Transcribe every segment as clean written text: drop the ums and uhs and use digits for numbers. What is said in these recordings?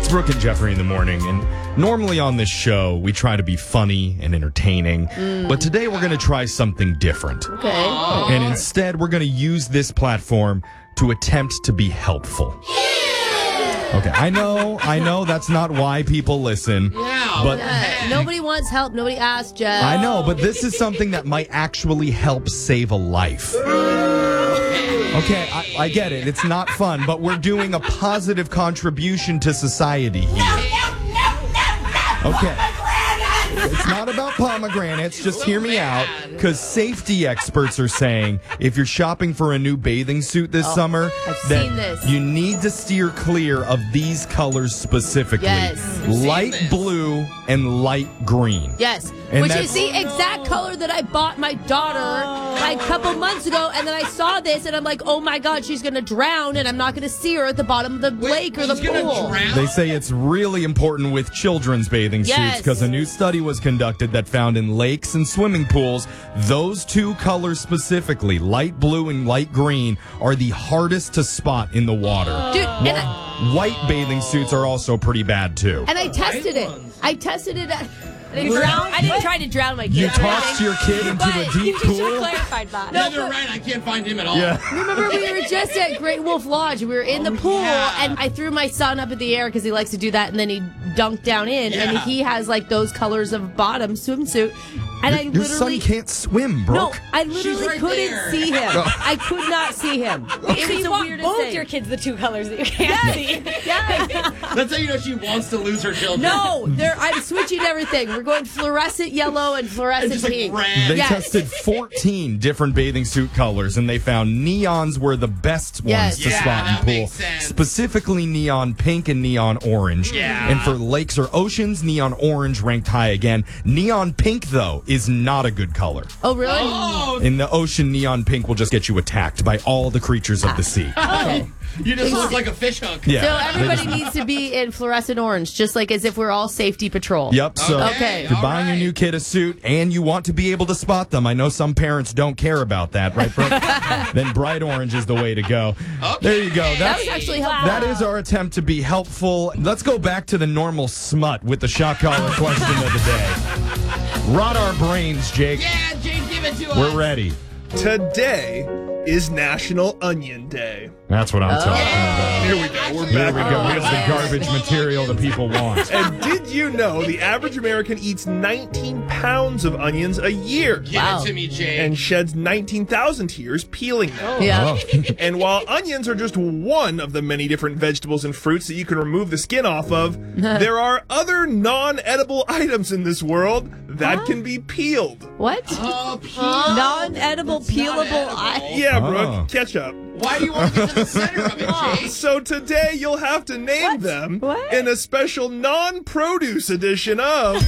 It's Brooke and Jeffrey in the morning, and normally on this show, we try to be funny and entertaining, but today we're going to try something different. Okay. And instead, we're going to use this platform to attempt to be helpful. Okay, I know that's not why people listen. Yeah, but Nobody wants help. Nobody asked, Jeff. I know, but this is something that might actually help save a life. Okay, I get it. It's not fun, but we're doing a positive contribution to society here. Okay. It's not about pomegranates. Just hear me out. Because safety experts are saying if you're shopping for a new bathing suit this summer, seen this. you need to steer clear of these colors specifically. Yes. Light blue and light green. Yes. And Which that's- is the exact color that I bought my daughter like a couple months ago. And then I saw this and I'm like, oh my God, she's going to drown and I'm not going to see her at the bottom of the lake or the she's gonna pool. drown? They say it's really important with children's bathing suits Yes. because a new study was conducted that found in lakes and swimming pools, those two colors specifically, light blue and light green, are the hardest to spot in the water. Dude, and White bathing suits are also pretty bad too. I tested it. I tested it. I didn't try to drown my kid. You or tossed anything. your kid into a But deep You should have pool? clarified that. Yeah, they're right. I can't find him at all. Yeah. Remember, we were just at Great Wolf Lodge. We were in the pool, yeah. and I threw my son up in the air because he likes to do that, and then he dunked down in, and Yeah. he has like those colors of bottom swimsuit, and I Your son literally can't swim, no, Brooke. I She's literally right couldn't there. see him. I could not see him. So It was you the want weirdest both thing. your kids the two colors that you can't see. Yes. That's how you know she wants to lose her children. No, I'm switching everything. We're going fluorescent yellow and And fluorescent just like pink. red. They Yes. tested 14 different bathing suit colors, and they found neons were the best ones Yes. to Yeah, spot in that pool. makes sense. Specifically neon pink and neon orange. Yeah. And for lakes or oceans, neon orange ranked high again. Neon pink, though, is not a good color. Oh, really? Oh, In the ocean, neon pink will just get you attacked by all the creatures of the sea. Okay. you just look like a fish hook. Yeah. So everybody needs to be in fluorescent orange, just like as if we're all safety patrol. Yep. So Okay. if you're all buying your right. new kid a suit and you want to be able to spot them, I know some parents don't care about that, right, Brooke? Then bright orange is the way to go. There you go. That That's was actually helpful. That is our attempt to be helpful. Let's go back to the normal smut with the shock collar question of the day. Rot our brains, Jake. Yeah, Jake, give it to us. We're ready. Today is National Onion Day. That's what I'm talking about. Here we go. We're Here back. we go. Here's the garbage material that people want. And did you know the average American eats 19 pounds of onions a year Give Wow. it to me, Jake. and sheds 19,000 tears peeling them? Yeah. Oh. And while onions are just one of the many different vegetables and fruits that you can remove the skin off of, there are other non-edible items in this world that can be peeled. What? Non-edible, peelable eye. Yeah, Oh. Brooke, catch up. Why do you want to get to the center of it, Jake? So today you'll have to name them What? in a special non-produce edition of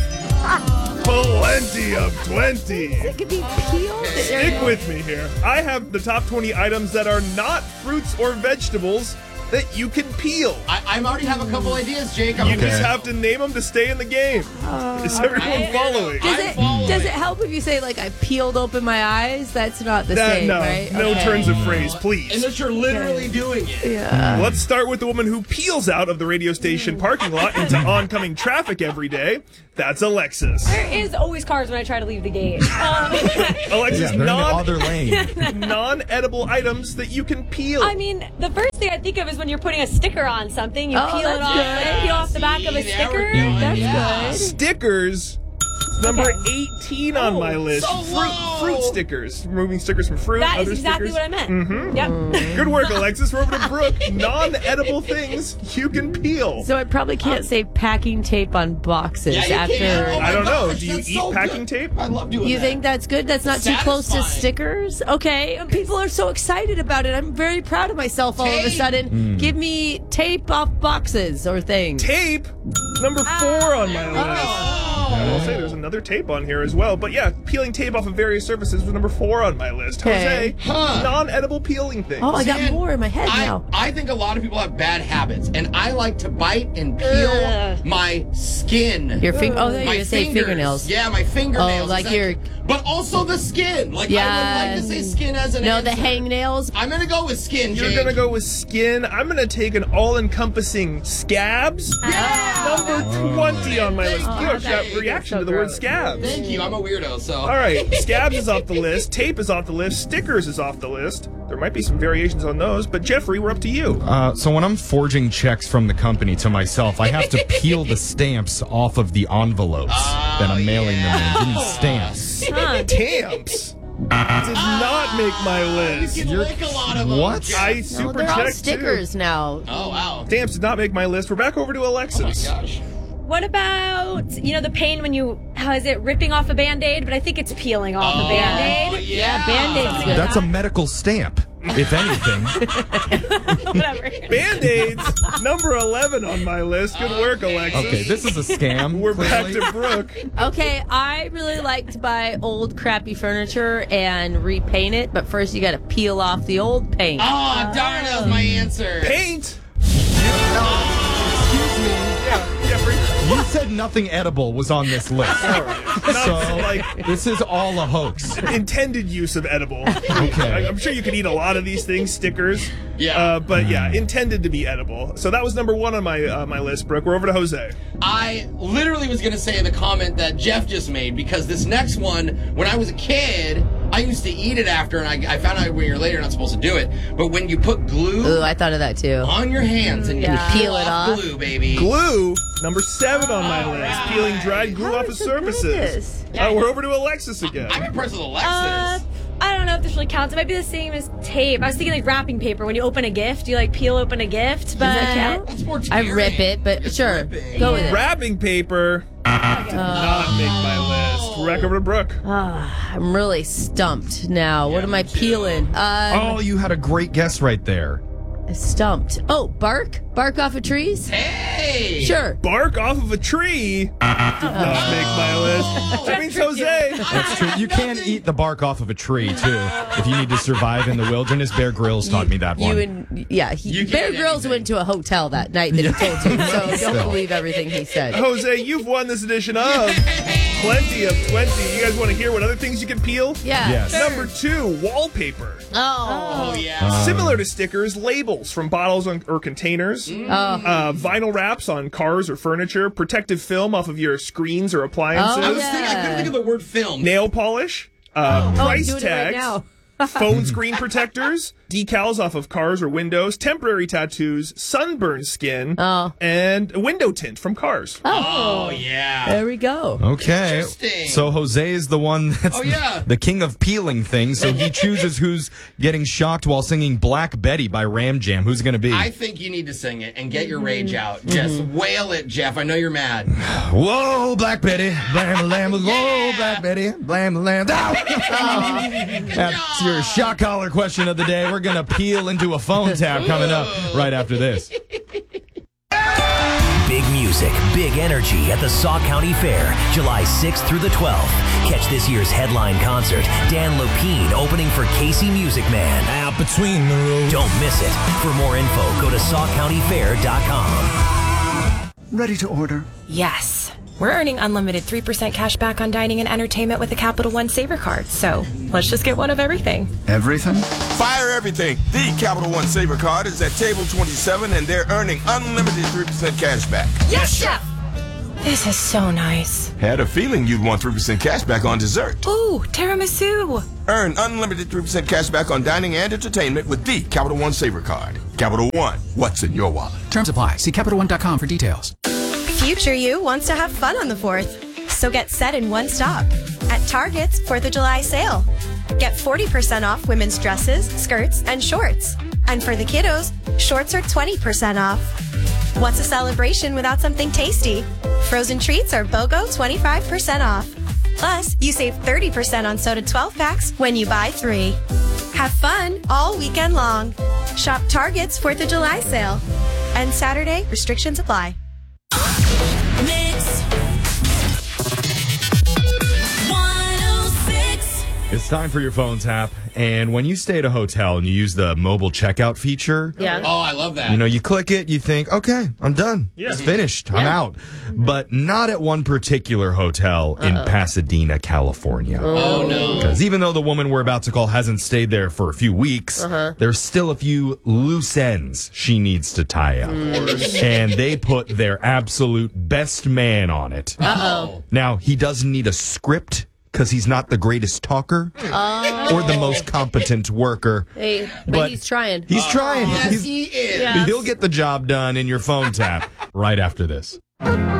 Plenty of 20. It could be peeled. Stick with me here. I have the top 20 items that are not fruits or vegetables that you can peel. I already have a couple ideas, Jake. You Okay. just have to name them to stay in the game. Is everyone following? Does it help if you say, like, I peeled open my eyes? That's not the same, No, right? no Okay. turns of phrase, please. Unless you're literally doing it. Yeah. Let's start with the woman who peels out of the radio station parking lot into oncoming traffic every day. That's Alexis. There is always cars when I try to leave the gate. Alexis, Yeah, they're in the other lane. non-edible items that you can peel. I mean, the first thing I think of is when you're putting a sticker on something. You Oh, peel it that's off, good. peel off the back of a See, there we sticker. go. That's Yeah. good. Stickers. Number 18 on my list. so low. Fruit stickers. Removing stickers from fruit. That is other exactly stickers. what I meant. Yep. Good work, Alexis. We're over to Brooke. Non-edible things you can peel. So I probably can't say packing tape on boxes Yeah, you after. can. Oh my I don't know. gosh, Do you that's eat so packing good. tape? I love doing You that. think that's good? That's not too close to Satisfying. stickers? Okay. People are so excited about it. I'm very proud of myself all of a Tape. sudden. Give me tape off boxes or things. Tape. Number 4 on my list. I'll say there's another tape on here as well. But yeah, peeling tape off of various surfaces was number 4 on my list. Okay. Jose, non-edible peeling things. Oh, I got Man, more in my head now. I think a lot of people have bad habits, and I like to bite and peel my skin. Your finger. Oh, there my you say fingers. fingernails. Yeah, my fingernails. Oh, like It's your but also the skin. Like, I would like to say skin as an answer. the hangnails. I'm going to go with skin, You're Jake. going to go with skin. I'm going to take an all-encompassing scabs. Number 20 on my list. You have that reaction to the word scabs. Thank you. I'm a weirdo, so. All right, scabs is off the list. Tape is off the list. Stickers is off the list. There might be some variations on those, but Jeffrey, we're up to you. So when I'm forging checks from the company to myself, I have to peel the stamps off of the envelopes that I'm mailing them in. Give me stamps. Stamps did not make my list. You can lick a lot of them. What? Jake. I No, super they're all checked stickers too. now. Oh, wow. Stamps did not make my list. We're back over to Alexis. Oh, my gosh. What about, the pain when you, how is it, ripping off a Band-Aid? But I think it's peeling off a Oh, Band-Aid. yeah. Band-Aid's good. That's a medical stamp, if anything. Whatever. Band-Aids, number 11 on my list. Good work, Alexis. Okay, this is a scam. We're back clearly. to Brooke. Okay, I really like to buy old crappy furniture and repaint it, but first you got to peel off the old paint. Oh, darn, that was my answer. Paint. Excuse me. Yeah, Jeffrey. You said nothing edible was on this list. Not So, like this is all a hoax. intended use of edible. Okay. I'm sure you could eat a lot of these things, stickers. Yeah. But yeah, intended to be edible. So that was number 1 on my my list, Brooke. We're over to Jose. I literally was going to say the comment that Jeff just made because this next one, when I was a kid, I used to eat it after, and I found out when you're later you're not supposed to do it. But when you put glue Ooh, I thought of that too. on your hands and you Peel it off. glue, baby. Glue, number 7 on my list. Peeling dried glue off of surfaces. We're over to Alexis again. I'm impressed with Alexis. I don't know if this really counts. It might be the same as tape. I was thinking like wrapping paper. When you open a gift, you like peel open a gift. But That's more I tearing. rip it, but It's sure, ripping. go with it. Wrapping paper did not make my list. We're back over to Brooke. I'm really stumped now. What am I peeling? Oh, you had a great guess right there. Stumped. Oh, bark? Bark off of trees? Hey! Sure. Bark off of a tree did not make my list. That means Jose. That's true. You can eat the bark off of a tree, too, if you need to survive in the wilderness. Bear Grylls taught me that one. You Bear can't Grylls anything. went to a hotel that night that he told you, so don't Still. believe everything he said. Jose, you've won this edition of Plenty of 20. You guys want to hear what other things you can peel? Yeah. Yes. Number 2, wallpaper. Oh, yeah. Similar to stickers, labels from bottles or containers, vinyl wraps on cars or furniture, protective film off of your screens or appliances, I was thinking, I couldn't think of the word film. nail polish, price doing it tags, right now. phone screen protectors, decals off of cars or windows, temporary tattoos, sunburn skin, and window tint from cars. Oh, yeah. There we go. Okay. Interesting. So Jose is the one that's Oh, yeah. the king of peeling things. So he chooses who's getting shocked while singing Black Betty by Ram Jam. Who's it going to be? I think you need to sing it and get your rage out. Just wail it, Jeff. I know you're mad. Whoa, Black Betty. Blam, blam, whoa, Black Betty. Blam, blam. That's your shot collar question of the day. We're going to peel into a phone tap coming up right after this. Big music, big energy at the Sauk County Fair, July 6th through the 12th. Catch this year's headline concert, Dan Lupine opening for Casey Music Man. Out between the roads. Don't miss it. For more info, go to SaukCountyFair.com. Ready to order? Yes. We're earning unlimited 3% cash back on dining and entertainment with a Capital One Saver card. So let's just get one of everything. Everything? Fire everything. The Capital One Saver card is at table 27 and they're earning unlimited 3% cash back. Yes, Chef! This is so nice. Had a feeling you'd want 3% cash back on dessert. Ooh, tiramisu. Earn unlimited 3% cash back on dining and entertainment with the Capital One Saver card. Capital One, what's in your wallet? Terms apply. See CapitalOne.com for details. Future you wants to have fun on the 4th. So get set in one stop. At Target's 4th of July sale. Get 40% off women's dresses, skirts, and shorts. And for the kiddos, shorts are 20% off. What's a celebration without something tasty? Frozen treats are BOGO 25% off. Plus, you save 30% on soda 12 packs when you buy 3. Have fun all weekend long. Shop Target's 4th of July sale. And Saturday, restrictions apply. Mix 106. It's time for your phone tap. And when you stay at a hotel and you use the mobile checkout feature, Yeah. Oh, I love that. you know, you click it, you think, okay, I'm done. It's finished. I'm out. But not at one particular hotel in Pasadena, California. Oh, no. Because even though the woman we're about to call hasn't stayed there for a few weeks, there's still a few loose ends she needs to tie up. And they put their absolute best man on it. Uh-oh. Now, he doesn't need a script because he's not the greatest talker or the most competent worker. Hey, but he's trying. He's trying. Yes, he is. Yeah. He'll get the job done in your phone tap right after this.